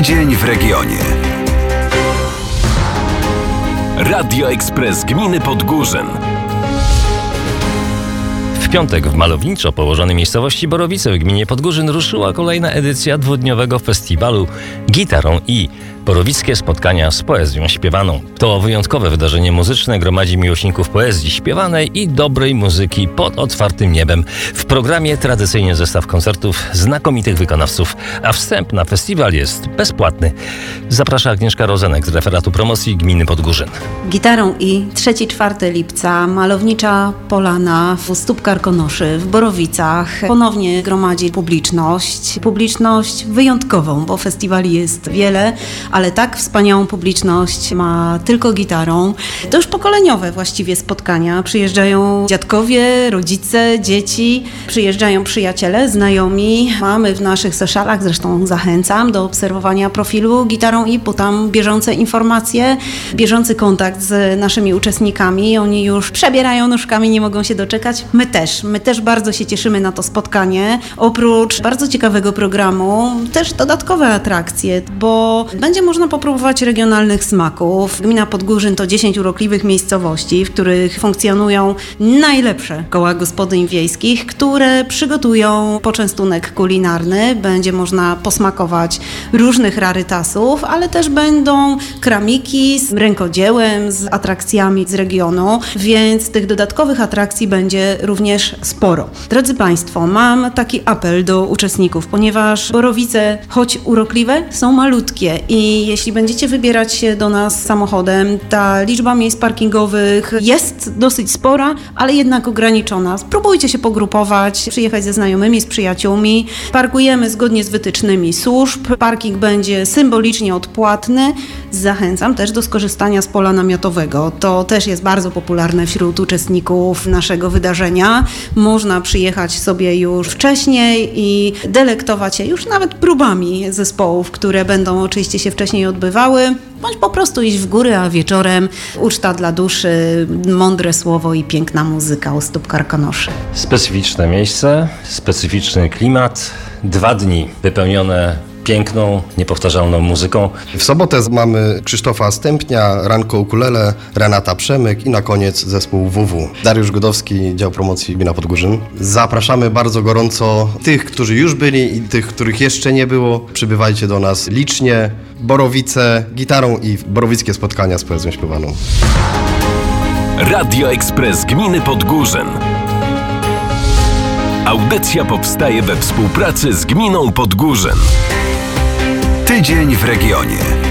Tydzień w regionie. Radio Ekspres Gminy Podgórzyn. W piątek w malowniczo położonej miejscowości Borowice w gminie Podgórzyn ruszyła kolejna edycja dwudniowego festiwalu Gitarą i Borowickie spotkania z poezją śpiewaną. To wyjątkowe wydarzenie muzyczne gromadzi miłośników poezji śpiewanej i dobrej muzyki pod otwartym niebem. W programie tradycyjnie zestaw koncertów znakomitych wykonawców, a wstęp na festiwal jest bezpłatny. Zaprasza Agnieszka Rozenek z referatu promocji gminy Podgórzyn. Gitarą i 3-4 lipca malownicza polana u stóp Karkonoszy w Borowicach ponownie gromadzi publiczność. Publiczność wyjątkową, bo festiwali jest wiele, ale tak wspaniałą publiczność ma tylko Gitarą. To już pokoleniowe właściwie spotkania. Przyjeżdżają dziadkowie, rodzice, dzieci, przyjeżdżają przyjaciele, znajomi. Mamy w naszych socialach, zresztą zachęcam do obserwowania profilu Gitarą i, bo tam bieżące informacje, bieżący kontakt z naszymi uczestnikami. Oni już przebierają nóżkami, nie mogą się doczekać. My też bardzo się cieszymy na to spotkanie. Oprócz bardzo ciekawego programu, też dodatkowe atrakcje, bo będzie można popróbować regionalnych smaków. Gmina Podgórzyn to 10 urokliwych miejscowości, w których funkcjonują najlepsze koła gospodyń wiejskich, które przygotują poczęstunek kulinarny. Będzie można posmakować różnych rarytasów, ale też będą kramiki z rękodziełem, z atrakcjami z regionu, więc tych dodatkowych atrakcji będzie również sporo. Drodzy Państwo, mam taki apel do uczestników, ponieważ Borowice, choć urokliwe, są malutkie i jeśli będziecie wybierać się do nas samochodem, ta liczba miejsc parkingowych jest dosyć spora, ale jednak ograniczona. Spróbujcie się pogrupować, przyjechać ze znajomymi, z przyjaciółmi. Parkujemy zgodnie z wytycznymi służb. Parking będzie symbolicznie odpłatny. Zachęcam też do skorzystania z pola namiotowego. To też jest bardzo popularne wśród uczestników naszego wydarzenia. Można przyjechać sobie już wcześniej i delektować się już nawet próbami zespołów, które będą oczywiście się wcześniej odbywały, bądź po prostu iść w góry, a wieczorem uczta dla duszy, mądre słowo i piękna muzyka u stóp Karkonoszy. Specyficzne miejsce, specyficzny klimat, 2 dni wypełnione piękną, niepowtarzalną muzyką. W sobotę mamy Krzysztofa Stępnia, Ranko Ukulele, Renata Przemyk i na koniec zespół WW. Dariusz Godowski, dział promocji gmina Podgórzyn. Zapraszamy bardzo gorąco tych, którzy już byli i tych, których jeszcze nie było. Przybywajcie do nas licznie. Borowice, Gitarą i borowickie spotkania z poezją śpiewaną. Radio Ekspres Gminy Podgórzyn. Audycja powstaje we współpracy z gminą Podgórzyn. Tydzień w regionie.